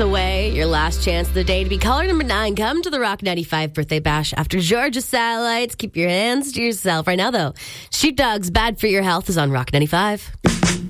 away. Your last chance of the day to be caller number 9. Come to the Rock 95 birthday bash after Georgia Satellites. Keep your hands to yourself. Right now, though, Sheepdogs, Bad for Your Health is on Rock 95.